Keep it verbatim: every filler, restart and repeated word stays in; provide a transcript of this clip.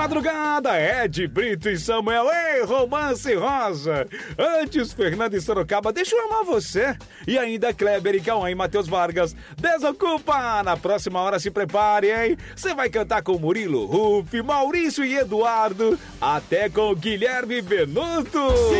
madrugada, Ed Brito e Samuel, ei, Romance Rosa. Antes, Fernando e Sorocaba, deixa eu amar você. E ainda Kleber e Cauã e Matheus Vargas, Desocupa. Na próxima hora se prepare, hein? Você vai cantar com Murilo, Rufi, Maurício e Eduardo, até com Guilherme Benuto.